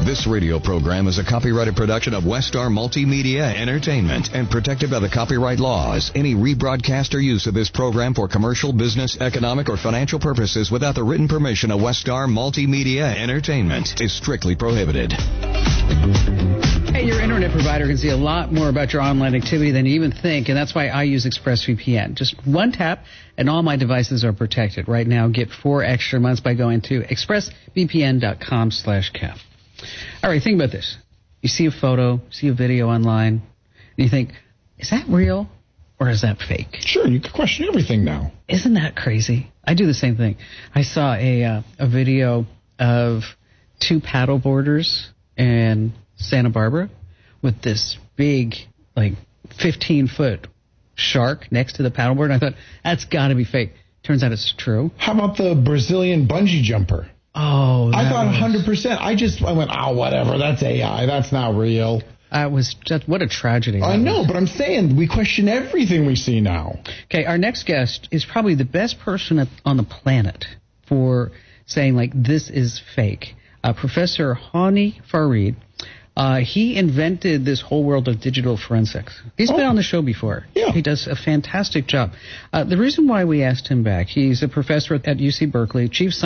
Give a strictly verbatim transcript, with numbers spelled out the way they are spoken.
This radio program is a copyrighted production of Westar Multimedia Entertainment and protected by the copyright laws. Any rebroadcast or use of this program for commercial, business, economic, or financial purposes without the written permission of Westar Multimedia Entertainment is strictly prohibited. Hey, your internet provider can see a lot more about your online activity than you even think, and that's why I use ExpressVPN. Just one tap, and all my devices are protected. Right now, get four extra months by going to expressvpn.com slash Kev. All right, think about this. You see a photo, see a video online, and you think, is that real or is that fake? Sure, you can question everything now. Isn't that crazy? I do the same thing. I saw a uh, a video of two paddleboarders in Santa Barbara with this big, like, fifteen-foot shark next to the paddleboard. And I thought, that's got to be fake. Turns out it's true. How about the Brazilian bungee jumper? Oh, I thought was... one hundred percent. I just I went, oh, whatever. That's A I. That's not real. That was just, what a tragedy. I know, was. But I'm saying we question everything we see now. Okay, our next guest is probably the best person on the planet for saying, like, this is fake. Uh, Professor Hany Farid. Uh, he invented this whole world of digital forensics. He's oh. been on the show before. Yeah. He does a fantastic job. Uh, the reason why we asked him back, he's a professor at U C Berkeley, chief scientist